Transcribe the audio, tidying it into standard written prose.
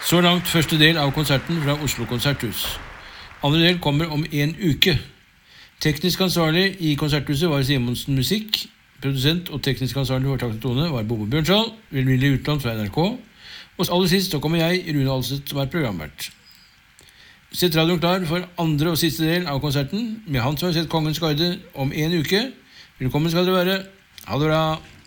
Så langt første del av konserten fra Oslo Konserthus. Andre del kommer om en uke. Teknisk ansvarlig i Konserthuset var Simonsen Musikk. Produsent og teknisk ansvarlig for Takt og Tone var Bobo Bjørnskjold, Vilmille Utland fra NRK. Og aller sist så kommer jeg, Rune Alset, som er programvert. Sett radioen klar for andre og siste del av konserten med han som har sett Kongens Garde om en uke. Velkommen skal dere være. Ha det bra.